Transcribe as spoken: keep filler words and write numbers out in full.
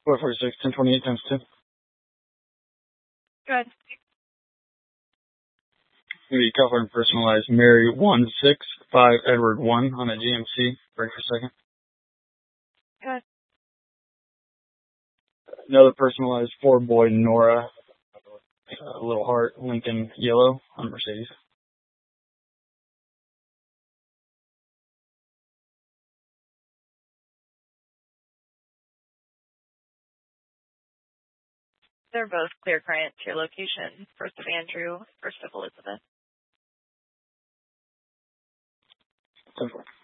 four forty-six, ten twenty-eight times two. Good. Maybe cover and personalize Mary one six five Edward one on a G M C. Break for a second. Good. Another personalized four boy Nora, a little heart Lincoln yellow on Mercedes. They're both clear current to your location. First of Andrew, first of Elizabeth. ten four.